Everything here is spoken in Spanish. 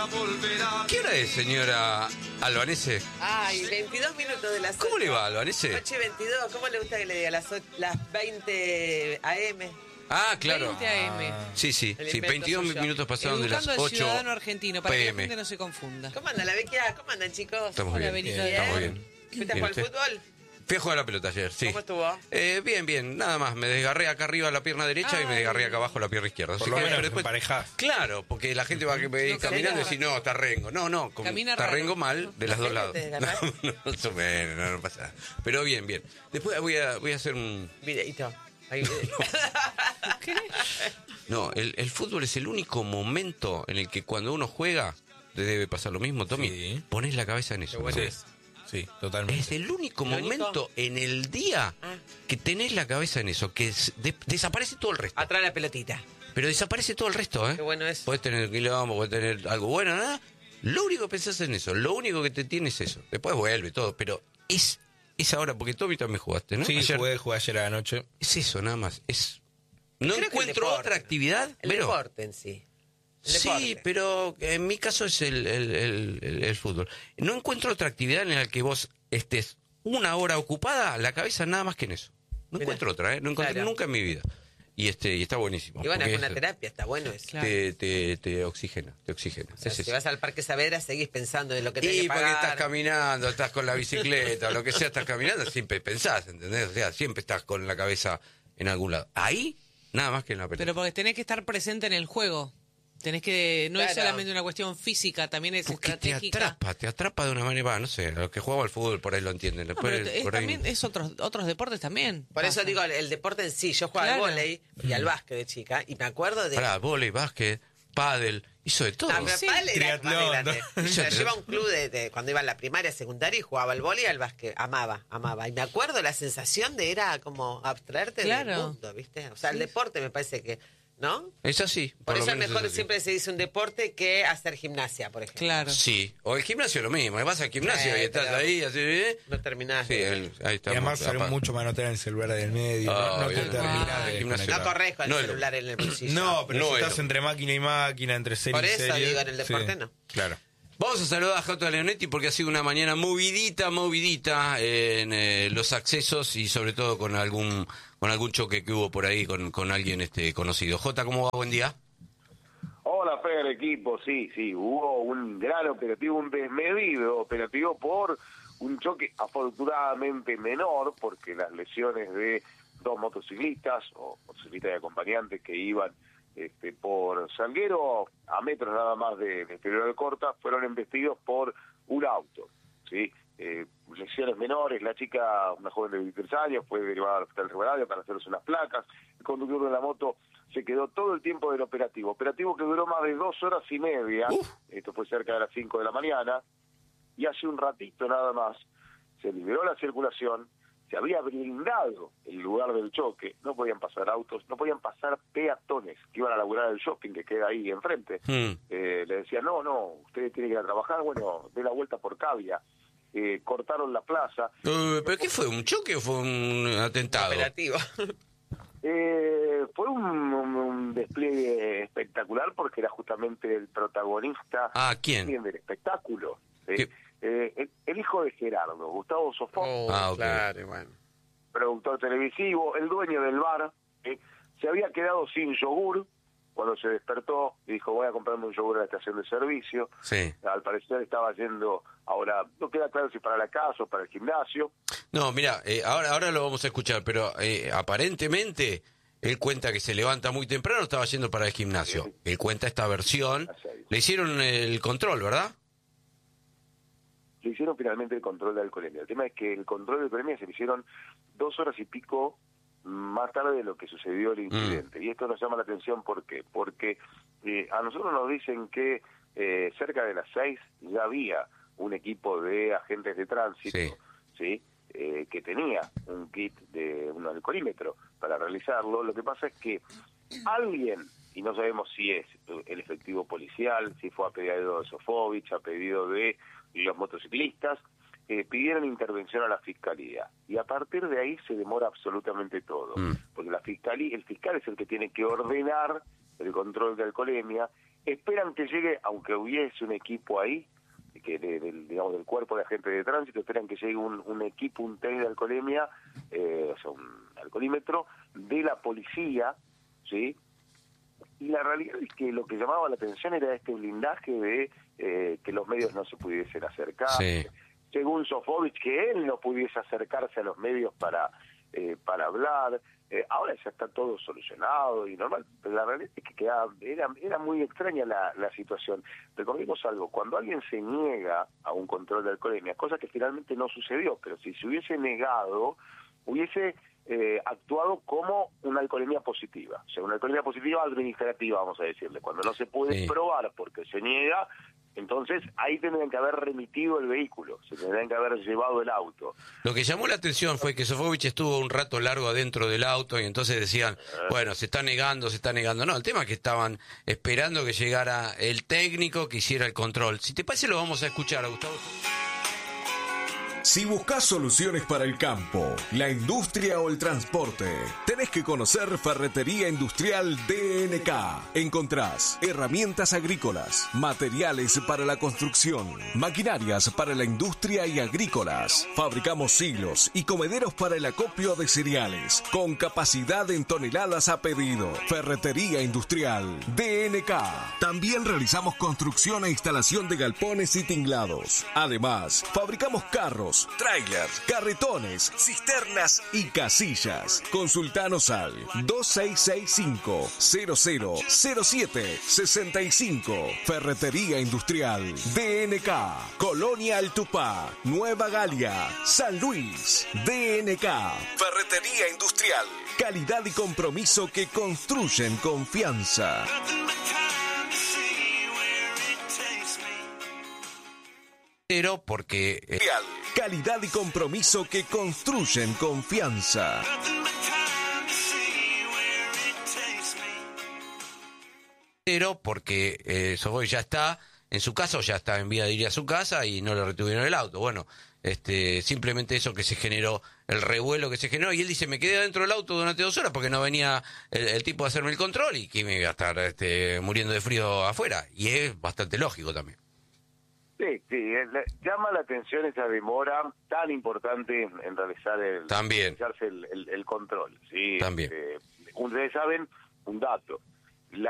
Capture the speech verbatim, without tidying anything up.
¿Qué hora es, señora Albanese? Ay, veintidós minutos de las ocho. ¿Cómo le va, Albanese? ocho y veintidós, ¿cómo le gusta que le diga? Las, o- las veinte a eme. Ah, claro. veinte a eme. Sí, sí, El sí, invento veintidós soy yo. minutos pasaron de las Educando al ocho ciudadano argentino para que la P M. gente no se confunda. ¿Cómo anda la Bequia? ¿Cómo andan, chicos? Estamos Hola, bien, Benito. estamos bien. ¿Fuiste a Bien, jugar al ¿usted? fútbol? Fui a jugar a la pelota ayer, sí. ¿Cómo estuvo? Eh, bien, bien, nada más. Me desgarré acá arriba la pierna derecha y me desgarré acá abajo la pierna izquierda. Por Así lo que- menos pero después- emparejás. Claro, porque la gente va a ir No, caminando y camina- dice, no, está rengo. No, no, como- Camina está raro. rengo mal de los dos ¿Te lados. desgarraste? No, no, más o menos, no, no pasa nada. Pero bien, bien. Después voy a, voy a hacer un... Videito. Ahí, ¿Qué? No, el, el fútbol es el único momento en el que cuando uno juega, te debe pasar lo mismo, Tommy, Sí. pones la cabeza en eso. Qué bueno ¿no? es. Sí, totalmente. Es el único ¿El único? momento en el día Ah. que tenés la cabeza en eso, que es- de- desaparece todo el resto. Atrás la pelotita. Pero desaparece todo el resto, ¿eh? Qué bueno es. Podés tener quilombo, podés tener algo bueno, nada. Lo único que pensás en eso, lo único que te tiene es eso. Después vuelve y todo, pero es, es ahora, porque Tommy también jugaste, ¿no? Sí, Ayer. jugué, jugué ayer a la noche. Es eso, nada más. Es No Creo que el encuentro deporte. otra actividad. El pero, deporte en sí. El Sí, deporte. pero en mi caso es el, el, el- el- el fútbol. No encuentro otra actividad en la que vos estés una hora ocupada, la cabeza nada más que en eso. No Mirá. encuentro otra, ¿eh? No encontré Claro. nunca en mi vida. Y este y está buenísimo. Y bueno, porque es una es- terapia, está bueno eso. Claro. te, te, te oxigena, te oxigena. O sea, Es si eso. vas al Parque Saavedra, seguís pensando en lo que tenés Y que porque pagar. estás caminando, estás con la bicicleta, lo que sea, estás caminando, siempre pensás, ¿entendés? O sea, siempre estás con la cabeza en algún lado. Ahí, nada más que en la pelota. Pero porque tenés que estar presente en el juego. Tenés que, no es Claro. solamente una cuestión física, también es Porque te estratégica. atrapa, te atrapa de una manera, va, no sé, los que jugamos al fútbol por ahí lo entienden. No, Después, pero es, por ahí- también es otros otros deportes también. Por eso pasa. digo, el, el deporte en sí. Yo jugaba Claro. al vóley y al básquet de chica, y me acuerdo de... Pará, vóley, básquet, pádel, hizo de todo. Ah, pero Sí. padre era más Triatlón, grande. ¿no? O sea, yo iba a un club de, de- cuando iba a la primaria, secundaria, y jugaba al vóley y al básquet. Amaba, amaba. Y me acuerdo la sensación de era como abstraerte del Claro. mundo, ¿viste? O sea, el deporte me parece que... ¿No? Es así. Por lo eso es menos mejor así. siempre se dice un deporte que hacer gimnasia, por ejemplo. Claro. Sí, o el gimnasio lo mismo, vas al gimnasio Sí, y estás pero- ahí, así, ¿eh? No terminás. Sí, el- ahí Y está. además sale mucho más no tener el celular del medio. Ah, no, no te bien. terminás Ah, de gimnasio. No desconectar. corres con el No es lo- celular en el bolsillo. No, pero No si es estás lo- entre máquina y máquina, entre serie Por y eso serie. digo, en el deporte sí, no. Claro. Vamos a saludar a Joto Leonetti porque ha sido una mañana movidita, movidita en eh, los accesos y sobre todo con algún con algún choque que hubo por ahí con, con alguien este conocido. Jota, ¿cómo va? Buen día. Hola, Fer, equipo, sí, sí, hubo un gran operativo, un desmedido operativo por un choque afortunadamente menor, porque las lesiones de dos motociclistas o motociclistas y acompañantes que iban este, por Salguero, a metros nada más de, de Federal Alcorta, fueron embestidos por un auto, ¿sí? Eh, lesiones menores, la chica, una joven de veintitrés años, fue derivada al hospital Rivadavia para hacerse unas placas, el conductor de la moto se quedó todo el tiempo del operativo, operativo que duró más de dos horas y media, Uf. esto fue cerca de las cinco de la mañana, y hace un ratito nada más se liberó la circulación, se había blindado el lugar del choque, no podían pasar autos, no podían pasar peatones que iban a laburar el shopping que queda ahí enfrente. Hmm. Eh, le decían, no, no, usted tiene que ir a trabajar, bueno, dé la vuelta por Cavia. Eh, cortaron la plaza. Eh, ¿Pero qué fue? ¿Un choque o fue un atentado? Operativo. Eh, fue un, un- un despliegue espectacular porque era justamente el protagonista Ah, ¿quién? también del espectáculo. ¿sí? ¿Qué? Eh, el, el hijo de Gerardo, Gustavo Sofón, Oh, Ah, ok. claro, bueno. productor televisivo, el dueño del bar, ¿sí? Se había quedado sin yogur cuando se despertó y dijo, voy a comprarme un yogur a la estación de servicio. Sí. Al parecer estaba yendo, ahora no queda claro si para la casa o para el gimnasio. No, mira, eh, ahora, ahora lo vamos a escuchar, pero eh, aparentemente él cuenta que se levanta muy temprano, estaba yendo para el gimnasio. Él cuenta esta versión. Le hicieron el control, ¿verdad? Se hicieron finalmente el control de alcoholemia. El tema es que el control de alcoholemia se lo hicieron dos horas y pico más tarde de lo que sucedió el incidente. Y esto nos llama la atención, ¿por qué? Porque eh, a nosotros nos dicen que eh, cerca de las seis ya había un equipo de agentes de tránsito, Sí. ¿sí? Eh, que tenía un kit de un alcoholímetro para realizarlo. Lo que pasa es que alguien, y no sabemos si es el efectivo policial, si fue a pedido de Sofovich, a pedido de los motociclistas, eh, pidieron intervención a la fiscalía. Y a partir de ahí se demora absolutamente todo. Mm. Porque la fiscalía, el fiscal es el que tiene que ordenar el control de alcoholemia, esperan que llegue, aunque hubiese un equipo ahí, que de, del, digamos, del cuerpo de agentes de tránsito, esperan que llegue un, un equipo, un test de alcoholemia, eh, o sea, un alcoholímetro de la policía, ¿sí? Y la realidad es que lo que llamaba la atención era este blindaje de eh, que los medios no se pudiesen acercar, Sí. según Sofovich, que él no pudiese acercarse a los medios para, eh, para hablar. Eh, ahora ya está todo solucionado y normal, pero la realidad es que quedaba, era, era muy extraña la, la situación. Recordemos algo, cuando alguien se niega a un control de alcoholemia, cosa que finalmente no sucedió, pero si se hubiese negado, hubiese eh, actuado como una alcoholemia positiva, o sea, una alcoholemia positiva administrativa, vamos a decirle, cuando no se puede Sí. probar porque se niega. Entonces, ahí tendrían que haber remitido el vehículo, se tendrían que haber llevado el auto. Lo que llamó la atención fue que Sofovich estuvo un rato largo adentro del auto y entonces decían, bueno, se está negando, se está negando. No, el tema es que estaban esperando que llegara el técnico que hiciera el control. Si te parece, lo vamos a escuchar, Gustavo. Si buscas soluciones para el campo, la industria o el transporte, tenés que conocer Ferretería Industrial D N K. Encontrás herramientas agrícolas, materiales para la construcción, maquinarias para la industria y agrícolas. Fabricamos silos y comederos para el acopio de cereales, con capacidad en toneladas a pedido. Ferretería Industrial D N K. También realizamos construcción e instalación de galpones y tinglados. Además, fabricamos carros, trailers, carretones, cisternas y casillas. Consultanos al dos seis seis cinco, cero cero cero siete seis cinco. Ferretería Industrial D N K. Colonia Altupá, Nueva Galia, San Luis. D N K. Ferretería Industrial. Calidad y compromiso que construyen confianza. Pero porque... eh, Calidad y compromiso que construyen confianza. pero porque eh, Sofovich ya está en su casa o ya está en vía de ir a su casa y no le retuvieron el auto. Bueno, este, simplemente eso que se generó, el revuelo que se generó, y él dice, me quedé dentro del auto durante dos horas porque no venía el, el tipo a hacerme el control y que me iba a estar este, muriendo de frío afuera. Y es bastante lógico también. Sí, sí, eh, llama la atención esa demora tan importante en, en realizar el, También. realizarse el, el, el control. Sí, También. Eh, ustedes saben un dato.